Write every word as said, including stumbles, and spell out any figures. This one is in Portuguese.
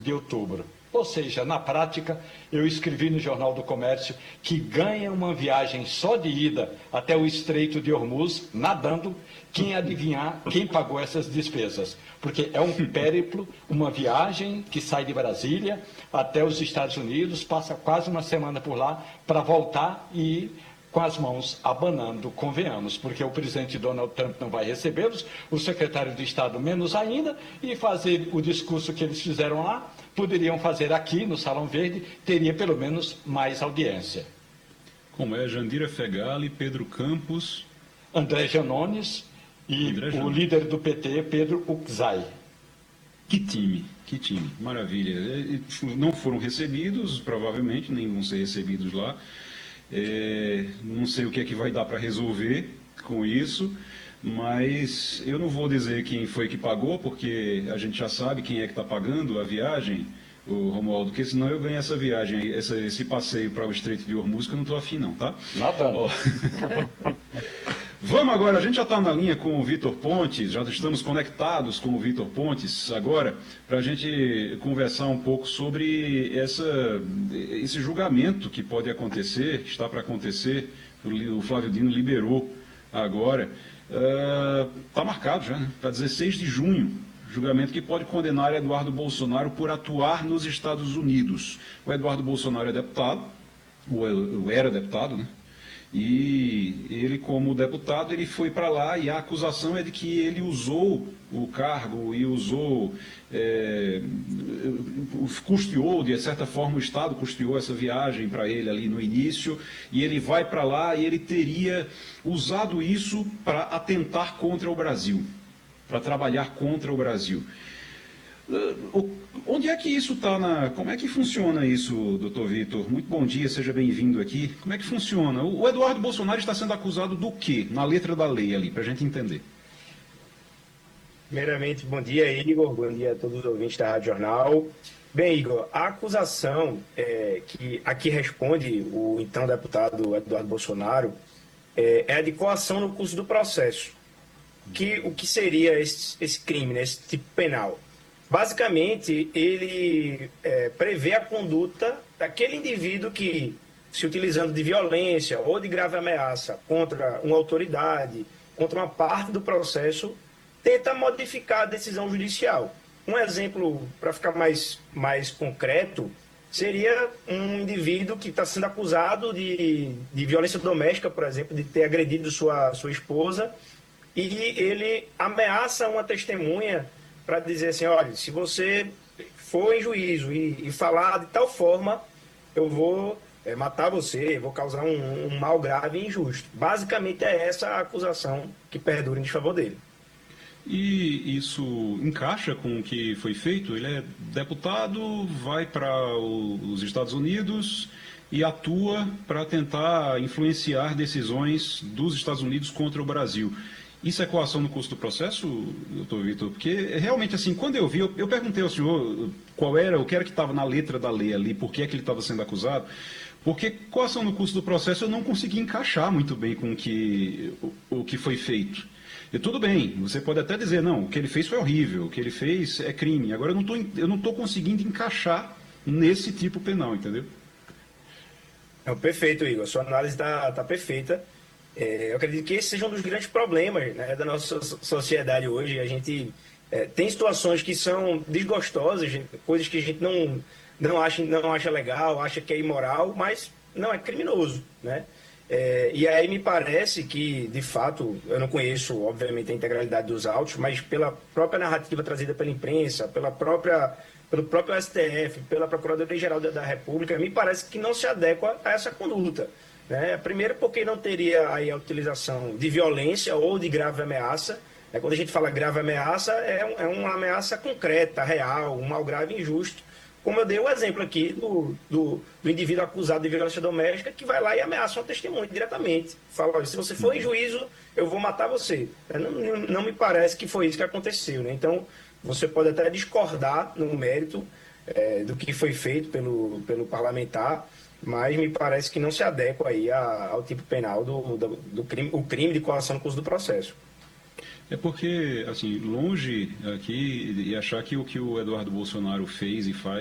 de outubro. Ou seja, na prática, eu escrevi no Jornal do Comércio que ganha uma viagem só de ida até o Estreito de Hormuz, nadando, quem adivinhar quem pagou essas despesas. Porque é um périplo, uma viagem que sai de Brasília até os Estados Unidos, passa quase uma semana por lá para voltar e ir com as mãos abanando, convenhamos, porque o presidente Donald Trump não vai recebê-los, o secretário de Estado menos ainda, e fazer o discurso que eles fizeram lá, poderiam fazer aqui no Salão Verde, teria pelo menos mais audiência. Como é Jandira Fegali, Pedro Campos... André Janones e André o Janones. líder do P T, Pedro Uczai. Que time, que time, maravilha. Não foram recebidos, provavelmente, nem vão ser recebidos lá. É, não sei o que é que vai dar para resolver com isso, mas eu não vou dizer quem foi que pagou, porque a gente já sabe quem é que está pagando a viagem, o Romualdo, porque senão eu ganho essa viagem, essa, esse passeio para o Estreito de Hormuz, que eu não estou afim não, tá? Nada. Ó. Vamos agora, a gente já está na linha com o Vitor Pontes, já estamos conectados com o Vitor Pontes agora, para a gente conversar um pouco sobre essa, esse julgamento que pode acontecer, que está para acontecer, o Flávio Dino liberou agora, está uh, marcado já, né, para dezesseis de junho, julgamento que pode condenar Eduardo Bolsonaro por atuar nos Estados Unidos. O Eduardo Bolsonaro é deputado, ou era deputado, né? E ele, como deputado, ele foi para lá e a acusação é de que ele usou o cargo e usou, é, custeou, de certa forma o Estado custeou essa viagem para ele ali no início, e ele vai para lá e ele teria usado isso para atentar contra o Brasil, para trabalhar contra o Brasil. Onde é que isso está na... Como é que funciona isso, doutor Vitor? Muito bom dia, seja bem-vindo aqui. Como é que funciona? O Eduardo Bolsonaro está sendo acusado do quê? Na letra da lei ali, para a gente entender. Primeiramente, bom dia, Igor. Bom dia a todos os ouvintes da Rádio Jornal. Bem, Igor, a acusação é, que aqui responde o então deputado Eduardo Bolsonaro é, é a de coação no curso do processo. Que, o que seria esse, esse crime, né, esse tipo penal? Basicamente, ele é, prevê a conduta daquele indivíduo que, se utilizando de violência ou de grave ameaça contra uma autoridade, contra uma parte do processo, tenta modificar a decisão judicial. Um exemplo, para ficar mais, mais concreto, seria um indivíduo que está sendo acusado de, de violência doméstica, por exemplo, de ter agredido sua, sua esposa, e ele ameaça uma testemunha para dizer assim, olha, se você for em juízo e, e falar de tal forma, eu vou é, matar você, vou causar um, um mal grave e injusto. Basicamente é essa a acusação que perdura em desfavor dele. E isso encaixa com o que foi feito? Ele é deputado, vai para os Estados Unidos e atua para tentar influenciar decisões dos Estados Unidos contra o Brasil. Isso é coação no curso do processo, doutor Vitor? Porque realmente, assim, quando eu vi, eu, eu perguntei ao senhor qual era, o que era que estava na letra da lei ali, por que é que ele estava sendo acusado, porque coação no curso do processo eu não consegui encaixar muito bem com o que, o, o que foi feito. E tudo bem, você pode até dizer, não, o que ele fez foi horrível, o que ele fez é crime. Agora, eu não tô, eu não estou conseguindo encaixar nesse tipo penal, entendeu? É perfeito, Igor. A sua análise está tá perfeita. É, eu acredito que esse seja um dos grandes problemas, né, da nossa sociedade hoje. A gente é, tem situações que são desgostosas, coisas que a gente não, não, acha, não acha legal, acha que é imoral, mas não é criminoso, né? É, e aí me parece que, de fato, eu não conheço, obviamente, a integralidade dos autos, mas pela própria narrativa trazida pela imprensa, pela própria, pelo próprio S T F, pela Procuradoria-Geral da, da República, me parece que não se adequa a essa conduta. Né? Primeiro porque não teria aí a utilização de violência ou de grave ameaça. Né? Quando a gente fala grave ameaça, é, um, é uma ameaça concreta, real, um mal grave e injusto. Como eu dei o exemplo aqui do, do, do indivíduo acusado de violência doméstica que vai lá e ameaça uma testemunha diretamente. Fala, olha, se você for em juízo, eu vou matar você. Não, não, não me parece que foi isso que aconteceu. Né? Então, você pode até discordar no mérito é, do que foi feito pelo, pelo parlamentar, mas me parece que não se adequa aí a, ao tipo penal do, do, do crime, o crime de coação no curso do processo. É porque, assim, longe aqui de achar que o que o Eduardo Bolsonaro fez e faz